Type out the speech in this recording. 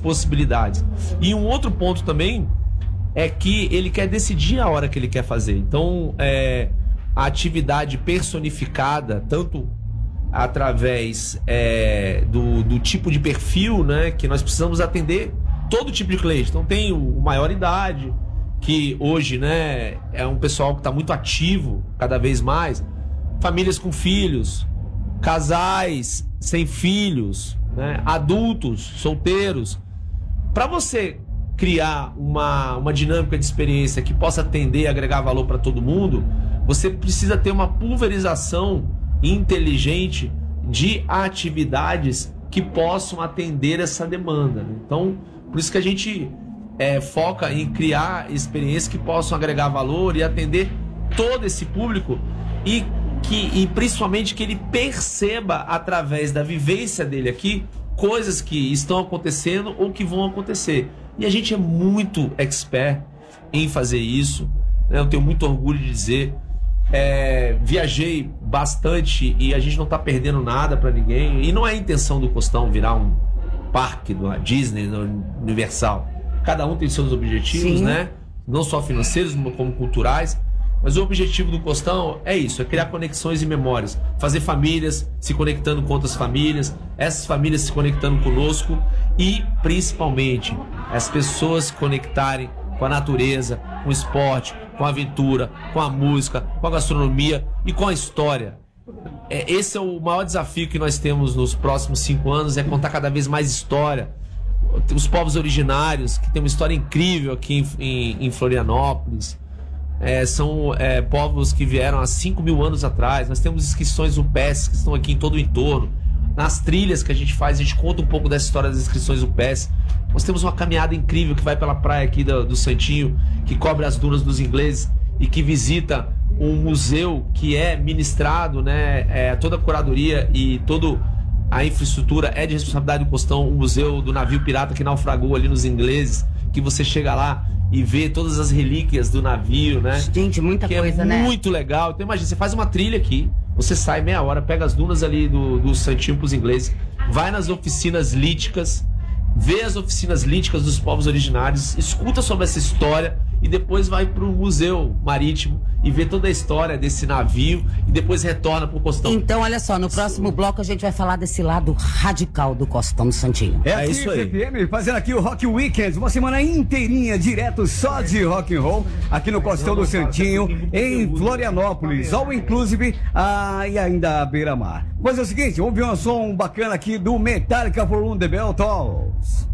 possibilidades. E um outro ponto também é que ele quer decidir a hora que ele quer fazer. Então, a atividade personificada, tanto através do tipo de perfil, né, que nós precisamos atender todo tipo de cliente. Então tem o maior idade, que hoje, né, é um pessoal que está muito ativo cada vez mais, famílias com filhos, casais sem filhos, né, adultos, solteiros. Para você criar uma dinâmica de experiência que possa atender e agregar valor para todo mundo, você precisa ter uma pulverização inteligente de atividades que possam atender essa demanda, né? Então, por isso que a gente foca em criar experiências que possam agregar valor e atender todo esse público e principalmente que ele perceba através da vivência dele aqui coisas que estão acontecendo ou que vão acontecer. E a gente é muito expert em fazer isso, né? Eu tenho muito orgulho de dizer. Viajei bastante e a gente não está perdendo nada para ninguém. E não é a intenção do Costão virar um parque da Disney, do Universal. Cada um tem seus objetivos, sim, né? Não só financeiros, como culturais. Mas o objetivo do Costão é isso, é criar conexões e memórias. Fazer famílias se conectando com outras famílias, essas famílias se conectando conosco e, principalmente, as pessoas se conectarem com a natureza, com o esporte, com a aventura, com a música, com a gastronomia e com a história. Esse é o maior desafio que nós temos nos próximos 5 anos, é contar cada vez mais história. Os povos originários, que tem uma história incrível aqui em Florianópolis, são povos que vieram há 5.000 anos atrás. Nós temos inscrições rupestres que estão aqui em todo o entorno. Nas trilhas que a gente faz, a gente conta um pouco dessa história das inscrições rupestres. Nós temos uma caminhada incrível que vai pela praia aqui do Santinho, que cobre as dunas dos ingleses e que visita um museu que é ministrado, né? Toda a curadoria e toda a infraestrutura é de responsabilidade do Costão, o museu do navio pirata que naufragou ali nos ingleses, que você chega lá e vê todas as relíquias do navio, né? Gente, muita coisa, né? Muito legal. Então imagina, você faz uma trilha aqui, você sai meia hora, pega as dunas ali do Santinho pros ingleses, vai nas oficinas líticas, vê as oficinas líticas dos povos originários, escuta sobre essa história e depois vai pro museu marítimo e vê toda a história desse navio e depois retorna pro Costão. Então, olha só, no próximo bloco a gente vai falar desse lado radical do Costão do Santinho. É isso aí. FM, fazendo aqui o Rock Weekend, uma semana inteirinha direto só de rock and roll aqui no Costão do Santinho, em Florianópolis, all inclusive, e ainda a beira-mar. Mas é o seguinte, vamos ver um som bacana aqui do Metallica for the Bell Tolls.